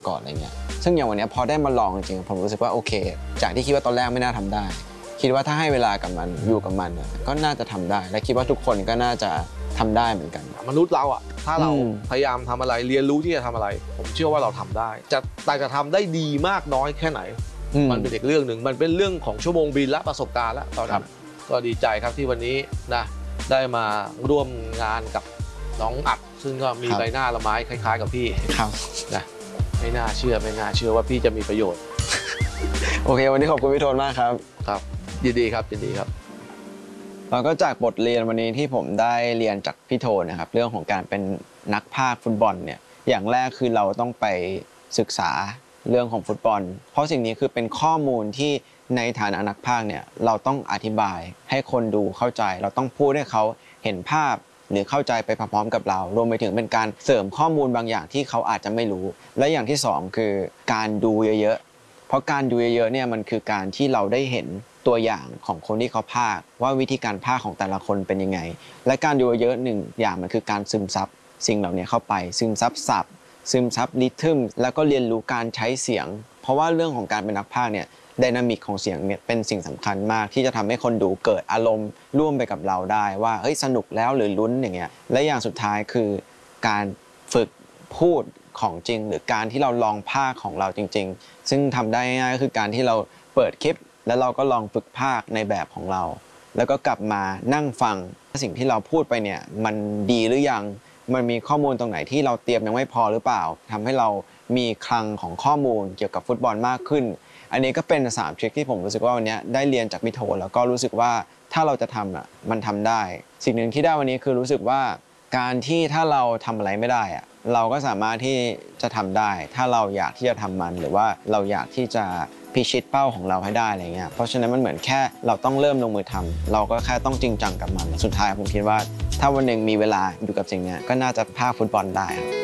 ก่อนอะไรเงี้ยซึ่งอย่างวันนี้พอได้มาลองจริงๆผมรู้สึกว่าโอเคจากที่คิดว่าตอนแรกไม่น่าทำได้คิดว่าถ้าให้เวลากับมันอยู่กับมันก็น่าจะทำได้และคิดว่าทุกคนก็น่าจะทำได้เหมือนกันมนุษย์เราถ้าเราพยายามทำอะไรเรียนรู้ที่จะทำอะไรผมเชื่อว่าเราทำได้แต่จะทำได้ดีมากน้อยแค่ไหนมันเป็นอีกเรื่องหนึ่งมันเป็นเรื่องของชั่วโมงบินและประสบการณ์แล้วตอนนั้นก็ดีใจครับที่วันนี้นะได้มาร่วมงานกับน้องอัดซึ่งก็มีใบหน้าละไม้คล้ายๆกับพี่นะไม่น่าเชื่อว่าพี่จะมีประโยชน์โอเควันนี้ขอบคุณพี่โทนมากครับยินดีครับแล้วก็จากบทเรียนวันนี้ที่ผมได้เรียนจากพี่โทนนะครับเรื่องของการเป็นนักพากย์ฟุตบอลเนี่ยอย่างแรกคือเราต้องไปศึกษาเรื่องของฟุตบอลเพราะสิ่งนี้คือเป็นข้อมูลที่ในฐานะนักพากย์เนี่ยเราต้องอธิบายให้คนดูเข้าใจเราต้องพูดให้เขาเห็นภาพหรือเข้าใจไปพร้อมๆกับเรารวมไปถึงเป็นการเสริมข้อมูลบางอย่างที่เขาอาจจะไม่รู้และอย่างที่สองคือการดูเยอะๆเพราะการดูเยอะๆเนี่ยมันคือการที่เราได้เห็นตัวอย่างของคนที่เขาพากย์ว่าวิธีการพากย์ของแต่ละคนเป็นยังไงและการดูเยอะหนึ่งอย่างมันคือการซึมซับสิ่งเหล่านี้เข้าไปซึมซับศัพท์ซึมซับริทึมแล้วก็เรียนรู้การใช้เสียงเพราะว่าเรื่องของการเป็นนักพากย์เนี่ยไดนามิกของเสียงเนี่ยเป็นสิ่งสำคัญมากที่จะทำให้คนดูเกิดอารมณ์ร่วมไปกับเราได้ว่าเฮ้ยสนุกแล้วหรือลุ้นอย่างเงี้ยและอย่างสุดท้ายคือการฝึกพูดของจริงหรือการที่เราลองพากย์ของเราจริงๆซึ่งทำได้ง่ายก็คือการที่เราเปิดคลิปแล้วเราก็ลองฝึกพากย์ในแบบของเราแล้วก็กลับมานั่งฟังสิ่งที่เราพูดไปเนี่ยมันดีหรือยังมันมีข้อมูลตรงไหนที่เราเตรียมยังไม่พอหรือเปล่าทำให้เรามีคลังของข้อมูลเกี่ยวกับฟุตบอลมากขึ้นอันนี้ก็เป็น3ทริคที่ผมรู้สึกว่าวันนี้ได้เรียนจากพี่โทแล้วก็รู้สึกว่าถ้าเราจะทำมันทำได้สิ่งหนึ่งที่ได้วันนี้คือรู้สึกว่าการที่ถ้าเราทำอะไรไม่ได้เราก็สามารถที่จะทำได้ถ้าเราอยากที่จะทำมันหรือว่าเราอยากที่จะพิชิตเป้าของเราให้ได้อะไรเงี้ยเพราะฉะนั้นมันเหมือนแค่เราต้องเริ่มลงมือทำเราก็แค่ต้องจริงจังกับมันสุดท้ายผมคิดว่าถ้าวันหนึ่งมีเวลาอยู่กับสิ่งนี้ก็น่าจะพากย์ฟุตบอลได้ครับ